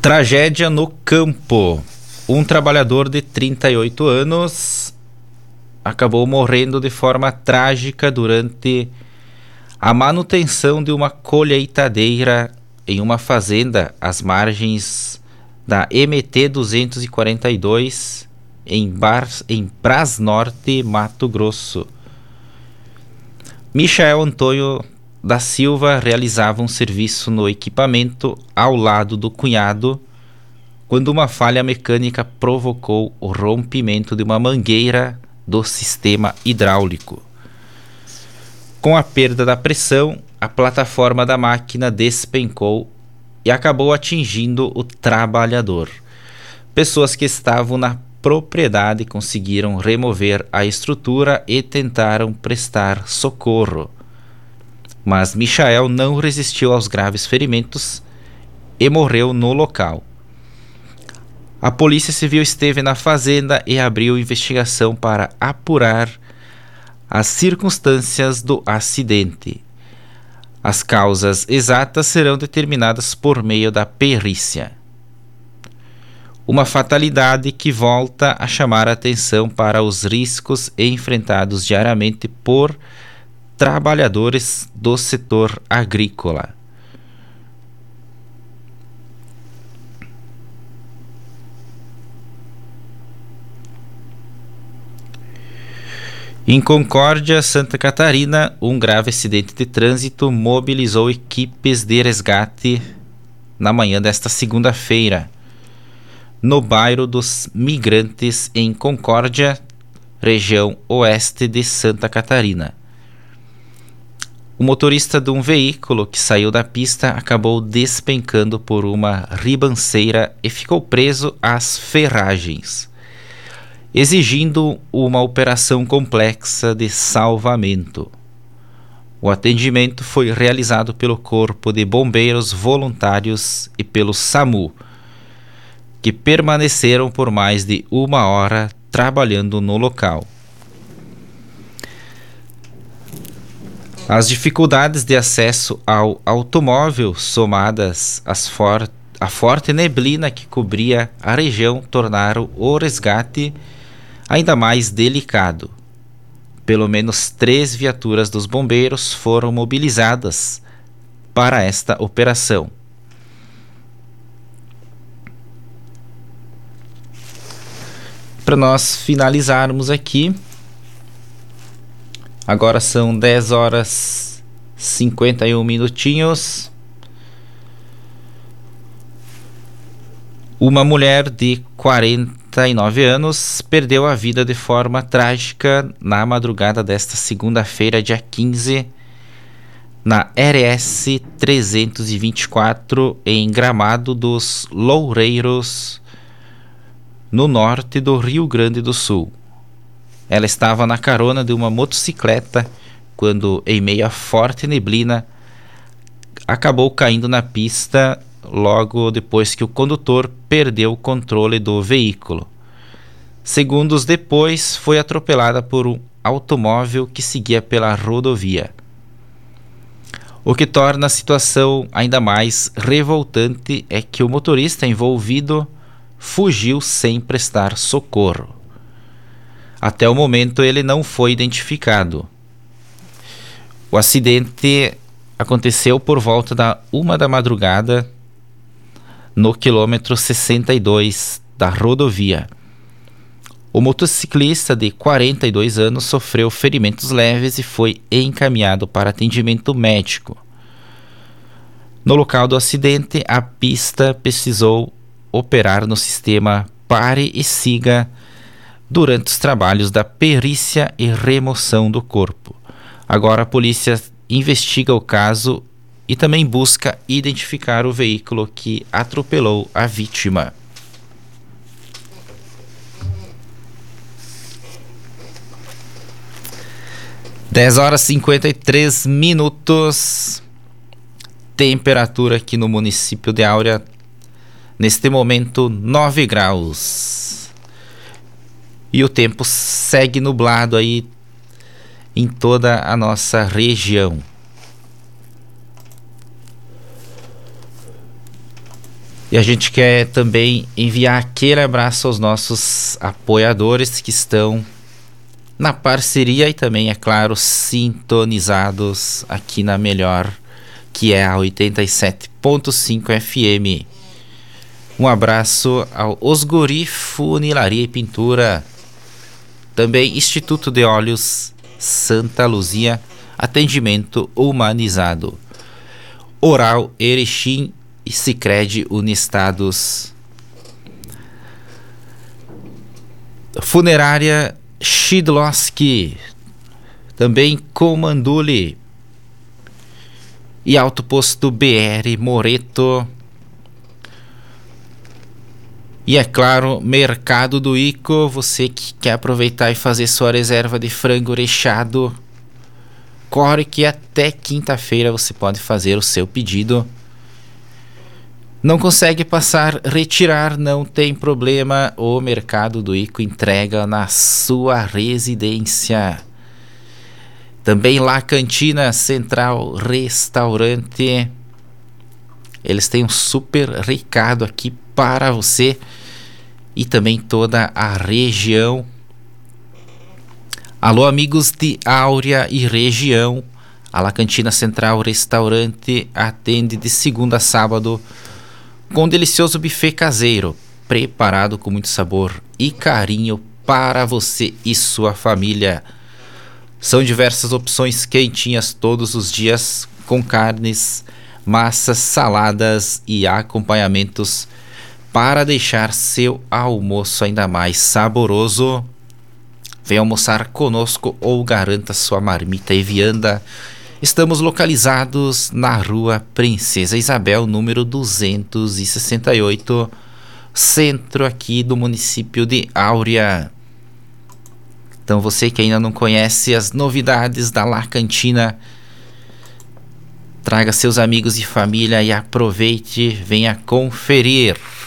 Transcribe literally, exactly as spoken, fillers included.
Tragédia no campo. Um trabalhador de trinta e oito anos acabou morrendo de forma trágica durante a manutenção de uma colheitadeira em uma fazenda às margens da M T duzentos e quarenta e dois em, Bar, em Bras Norte, Mato Grosso. Michael Antônio da Silva realizava um serviço no equipamento ao lado do cunhado quando uma falha mecânica provocou o rompimento de uma mangueira do sistema hidráulico. Com a perda da pressão, a plataforma da máquina despencou e acabou atingindo o trabalhador. Pessoas que estavam na propriedade conseguiram remover a estrutura e tentaram prestar socorro. Mas Michael não resistiu aos graves ferimentos e morreu no local. A Polícia Civil esteve na fazenda e abriu investigação para apurar as circunstâncias do acidente. As causas exatas serão determinadas por meio da perícia. Uma fatalidade que volta a chamar a atenção para os riscos enfrentados diariamente por trabalhadores do setor agrícola. Em Concórdia, Santa Catarina, um grave acidente de trânsito mobilizou equipes de resgate na manhã desta segunda-feira, no bairro dos Migrantes, em Concórdia, região oeste de Santa Catarina. O motorista de um veículo que saiu da pista acabou despencando por uma ribanceira e ficou preso às ferragens, exigindo uma operação complexa de salvamento. O atendimento foi realizado pelo Corpo de Bombeiros Voluntários e pelo SAMU, que permaneceram por mais de uma hora trabalhando no local. As dificuldades de acesso ao automóvel, somadas às for- à forte neblina que cobria a região, tornaram o resgate ainda mais delicado. Pelo menos três viaturas dos bombeiros foram mobilizadas para esta operação. Para nós finalizarmos aqui, agora são dez horas e cinquenta e um minutinhos. Uma mulher de quarenta e nove anos perdeu a vida de forma trágica na madrugada desta segunda-feira, dia quinze, na R S trezentos e vinte e quatro, em Gramado dos Loureiros, no norte do Rio Grande do Sul. Ela estava na carona de uma motocicleta quando, em meio a forte neblina, acabou caindo na pista logo depois que o condutor perdeu o controle do veículo. Segundos depois, foi atropelada por um automóvel que seguia pela rodovia. O que torna a situação ainda mais revoltante é que o motorista envolvido fugiu sem prestar socorro. Até o momento, ele não foi identificado. O acidente aconteceu por volta da uma da madrugada, no quilômetro sessenta e dois da rodovia. O motociclista de quarenta e dois anos sofreu ferimentos leves e foi encaminhado para atendimento médico. No local do acidente, a pista precisou operar no sistema pare e siga durante os trabalhos da perícia e remoção do corpo. Agora a polícia investiga o caso e também busca identificar o veículo que atropelou a vítima. dez horas e cinquenta e três minutos. Temperatura aqui no município de Áurea, neste momento, nove graus. E o tempo segue nublado aí em toda a nossa região. E a gente quer também enviar aquele abraço aos nossos apoiadores que estão na parceria e também, é claro, sintonizados aqui na melhor, que é a oitenta e sete ponto cinco F M. Um abraço ao Osguri Funilaria e Pintura, também Instituto de Óleos Santa Luzia, atendimento humanizado, Oral Erechim e Sicredi Uniestados, Funerária Shidlowski, também Comanduli e Alto Posto B R Moreto. E é claro, Mercado do Ico, você que quer aproveitar e fazer sua reserva de frango recheado, corre que até quinta-feira você pode fazer o seu pedido. Não consegue passar, retirar, não tem problema, o Mercado do Ico entrega na sua residência. Também lá Cantina Central Restaurante, eles têm um super recado aqui para você e também toda a região. Alô, amigos de Áurea e região, a La Cantina Central Restaurante atende de segunda a sábado com um delicioso buffet caseiro, preparado com muito sabor e carinho para você e sua família. São diversas opções quentinhas todos os dias, com carnes, massas, saladas e acompanhamentos para deixar seu almoço ainda mais saboroso. Venha almoçar conosco ou garanta sua marmita e vianda. Estamos localizados na Rua Princesa Isabel, número duzentos e sessenta e oito, centro aqui do município de Áurea. Então você que ainda não conhece as novidades da La Cantina, traga seus amigos e família e aproveite, venha conferir.